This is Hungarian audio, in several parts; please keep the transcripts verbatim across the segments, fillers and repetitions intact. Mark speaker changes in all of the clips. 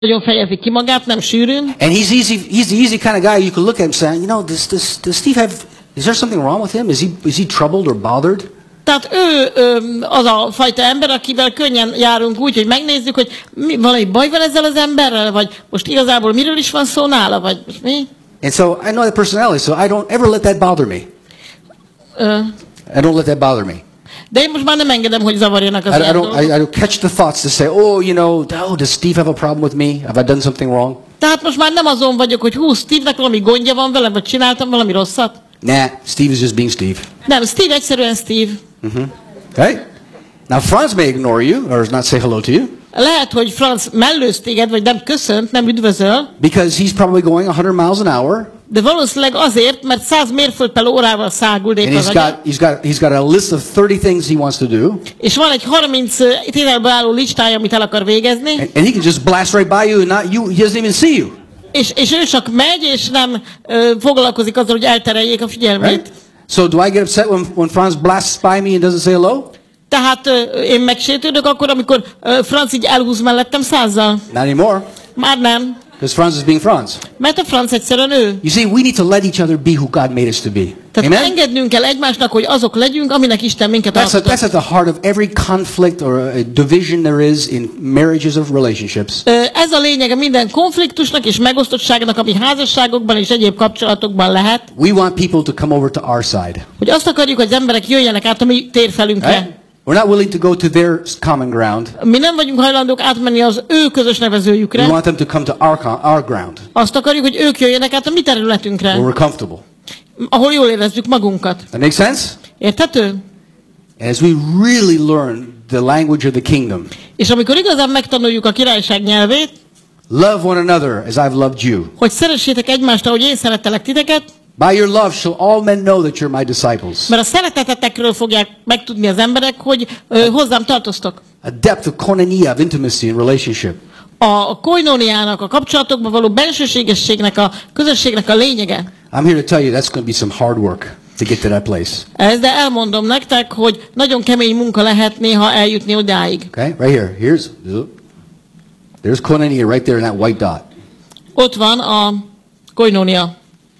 Speaker 1: nagyon fejezi ki magát, nem sűrűn.
Speaker 2: And he's easy. He's the easy kind of guy you can look at and say, you know, does, does, does Steve have? Is there something wrong with him? Is he is he troubled or bothered?
Speaker 1: Tehát ő ö, az a fajta ember, akivel könnyen járunk úgy, hogy megnézzük, hogy mi, valami baj van ezzel az emberrel, vagy most igazából miről is van szó nála, vagy most mi?
Speaker 2: And so I know that personality, so I don't ever let that bother me.
Speaker 1: Ö,
Speaker 2: I don't let that bother me.
Speaker 1: de én most már nem engedem, hogy zavarjanak az
Speaker 2: I, I
Speaker 1: ilyen
Speaker 2: don't.
Speaker 1: dolgok.
Speaker 2: I, I don't catch the thoughts to say, oh, you know, oh, does Steve have a problem with me? Have I done something wrong?
Speaker 1: Tehát most már nem azon vagyok, hogy hú, Steve-nek valami gondja van vele, vagy csináltam valami rosszat.
Speaker 2: Nah, Steve is just being Steve.
Speaker 1: Nem, Steve egyszerűen Steve.
Speaker 2: Mm-hmm. Okay? Now Franz may ignore you or not say hello to you.
Speaker 1: Lehet, hogy Franz mellőz téged, vagy nem köszönt, nem üdvözöl,
Speaker 2: Because he's probably going one hundred miles an hour.
Speaker 1: de valószínűleg azért, mert száz mérföld per órával száguld épp
Speaker 2: And
Speaker 1: az
Speaker 2: he's
Speaker 1: agya,
Speaker 2: got, he's got, he's got a list of thirty things he wants to do.
Speaker 1: és van egy harminc tételből álló listája, amit el akar végezni,
Speaker 2: And, and he can just blast right by you and not, you, he doesn't even see you.
Speaker 1: és, és ő csak megy, és nem ö, foglalkozik azzal, hogy eltereljék a figyelmét.
Speaker 2: Right? So do I get upset when, when Franz blasts by me and doesn't say hello?
Speaker 1: Tehát ö, én megsértődök akkor, amikor ö, Franz így elhúz mellettem százzal.
Speaker 2: Not anymore.
Speaker 1: Már nem.
Speaker 2: Because Franz is being Franz.
Speaker 1: Mert a Franz egyszerűen ő.
Speaker 2: You see, we need to let each other be who God made us to be.
Speaker 1: Tehát
Speaker 2: Amen?
Speaker 1: engednünk kell egymásnak, hogy azok legyünk, aminek Isten minket
Speaker 2: That's, a,
Speaker 1: alkotott.
Speaker 2: that's at the heart of every conflict or a division there is in marriages of relationships.
Speaker 1: Ö, Ez a lényege minden konfliktusnak és megosztottságnak, ami házasságokban és egyéb kapcsolatokban lehet,
Speaker 2: We want people to come over to our side.
Speaker 1: hogy azt akarjuk, hogy az emberek jöjjenek át a mi térfelünkre.
Speaker 2: Right? We're not willing to go to their common ground.
Speaker 1: Mi nem vagyunk hajlandók átmenni az ő közös
Speaker 2: We
Speaker 1: nevezőjükre.
Speaker 2: want them to come to our, con- our ground,
Speaker 1: Azt akarjuk, hogy ők jöjjenek át a mi területünkre,
Speaker 2: where we're comfortable.
Speaker 1: ahol jól érezzük magunkat.
Speaker 2: That makes sense?
Speaker 1: Érthető?
Speaker 2: And as we really learn the language of the kingdom,
Speaker 1: És amikor igazán megtanuljuk a királyság nyelvét,
Speaker 2: love one another as I've loved you.
Speaker 1: hogy szeressétek egymást, ahogy én szerettelek titeket,
Speaker 2: By your love shall all men know that you're my disciples.
Speaker 1: mert a szeretetetekről fogják megtudni az emberek, hogy ö, hozzám tartoztok.
Speaker 2: A depth of koinonia, of intimacy and relationship.
Speaker 1: A koinóniának, a kapcsolatokban való bensőségességnek, a közösségnek a lényege.
Speaker 2: I'm here to tell you that's going to be some hard work to get to that place.
Speaker 1: Ez, de elmondom nektek, hogy nagyon kemény munka lehet néha eljutni odáig.
Speaker 2: Okay, right here. Here's there's koinonia right there in that white dot.
Speaker 1: Ott van a koinónia.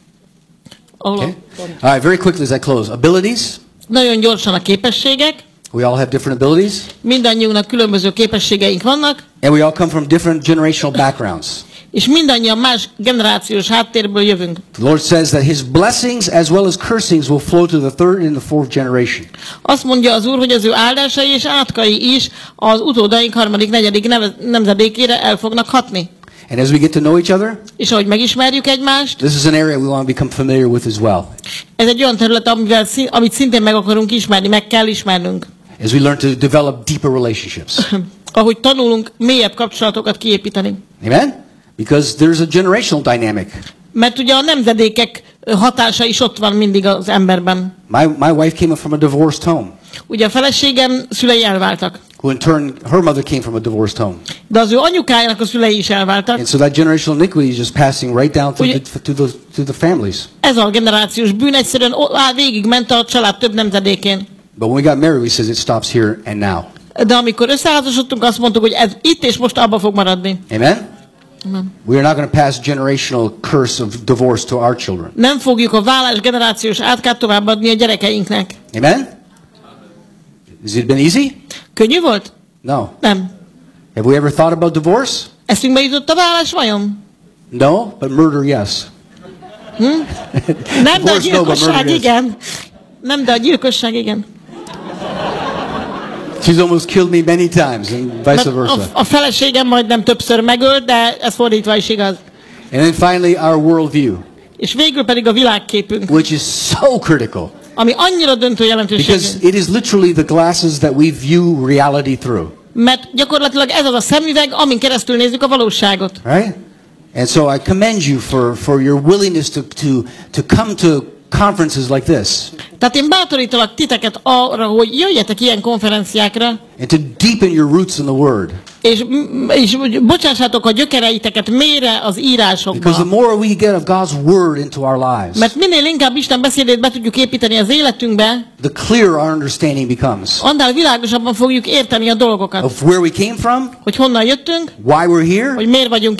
Speaker 1: Ahol
Speaker 2: Okay.
Speaker 1: a-
Speaker 2: All right, very quickly as I close. Abilities.
Speaker 1: Nagyon gyorsan a képességek.
Speaker 2: We all have different abilities,
Speaker 1: Mindannyiunknak különböző képességeink vannak,
Speaker 2: and we all come from different generational backgrounds.
Speaker 1: és mindannyian más generációs háttérből jövünk.
Speaker 2: The Lord says that His blessings as well as cursings will flow to the third and the fourth generation.
Speaker 1: Azt mondja az Úr, hogy az ő áldásai és átkai is az utódaink harmadik, negyedik neve- nemzedékére el fognak hatni.
Speaker 2: And as we get to know each other,
Speaker 1: És ahogy megismerjük egymást,
Speaker 2: this is an area we want to become familiar with as well.
Speaker 1: ez egy olyan terület, amivel, szín- amit szintén meg akarunk ismerni, meg kell ismernünk.
Speaker 2: As we learn to develop deeper relationships.
Speaker 1: Ahogy tanulunk mélyebb kapcsolatokat kiépíteni.
Speaker 2: Amen? Because there's a generational dynamic.
Speaker 1: Mert ugye a nemzedékek hatása is ott van mindig az emberben.
Speaker 2: My, my wife came from a divorced home,
Speaker 1: Ugye a feleségem szülei elváltak,
Speaker 2: who in turn, her mother came from a divorced home.
Speaker 1: de az ő anyukájának a szülei is elváltak.
Speaker 2: And so that generational iniquity is just passing right down to, the, to, the, to the families.
Speaker 1: Ez a generációs bűn egyszerűen o- á, végigment a család több nemzedékén.
Speaker 2: But when we got married, we said it stops here and now.
Speaker 1: De amikor összeházasodtunk, azt mondtuk, hogy ez itt és most abba fog maradni.
Speaker 2: Amen?
Speaker 1: Amen.
Speaker 2: We are not going to pass generational curse of divorce to our children.
Speaker 1: Nem fogjuk a vállás generációs átkát továbbadni a gyerekeinknek.
Speaker 2: Amen? Has it been easy?
Speaker 1: Könnyű volt?
Speaker 2: No.
Speaker 1: Nem.
Speaker 2: Have we ever thought about divorce?
Speaker 1: Eszünkbe jutott a vállás vajon?
Speaker 2: No, but murder, yes.
Speaker 1: Nem, de a
Speaker 2: Divorce, no, but
Speaker 1: gyilkosság
Speaker 2: murder, yes.
Speaker 1: igen. Nem, de a gyilkosság igen.
Speaker 2: She's almost killed me many times, and vice
Speaker 1: Mert
Speaker 2: versa.
Speaker 1: a, a feleségem majdnem többször megölt, de ez fordítva is igaz.
Speaker 2: And then finally, our worldview,
Speaker 1: És végül pedig a világképünk,
Speaker 2: which is so critical.
Speaker 1: ami annyira döntő jelentőségű.
Speaker 2: Because it is literally the glasses that we view reality through.
Speaker 1: Mert gyakorlatilag ez az a szemüveg, amin keresztül nézzük a valóságot.
Speaker 2: Right? And so I commend you for, for your willingness to, to, to come to conferences like this.
Speaker 1: Tehát én bátorítalak titeket arra, hogy jöjjetek ilyen konferenciákra,
Speaker 2: And to deepen your roots in the Word.
Speaker 1: És, és bocsássátok a gyökereiteket mélyre az írásokba.
Speaker 2: Because the more we get of God's word into our lives,
Speaker 1: Mert minél inkább Isten beszédét be tudjuk építeni az életünkbe,
Speaker 2: the clearer our understanding becomes
Speaker 1: annál világosabban fogjuk érteni a dolgokat.
Speaker 2: of where we came from,
Speaker 1: Hogy honnan jöttünk,
Speaker 2: why we're here,
Speaker 1: hogy miért vagyunk